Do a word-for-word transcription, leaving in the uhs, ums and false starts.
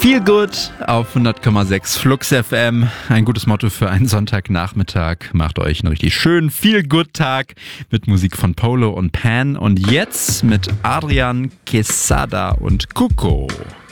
Feel Good auf hundert Komma sechs Flux F M. Ein gutes Motto für einen Sonntagnachmittag. Macht euch einen richtig schönen Feel Good Tag mit Musik von Polo und Pan. Und jetzt mit Adrian Quesada und Cuco.